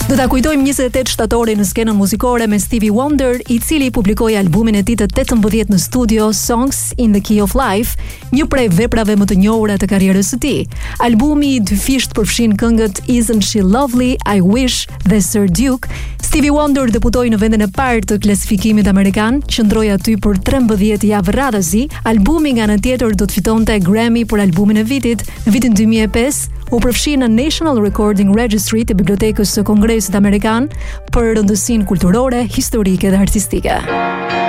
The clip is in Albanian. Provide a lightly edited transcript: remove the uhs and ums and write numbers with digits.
Do ta kujtojmë 28 shtatorin në skenën muzikore me Stevie Wonder, i cili publikoi albumin e tij të 18 në studio, Songs in the Key of Life, një prej veprave më të njohura të karrierës së tij. Albumi i dyfisht përfshin këngët Isn't She Lovely, I Wish dhe Sir Duke. Stevie Wonder debutoi në vendin e parë të klasifikimit amerikan, qëndroi aty për 13 javë rradhësi. Albumi nga ana tjetër do të fitonte Grammy për albumin e vitit. Në vitin 2005 u përfshi në National Recording Registry të Bibliotekës së Kongresit Amerikan për rëndësinë kulturore, historike dhe artistike.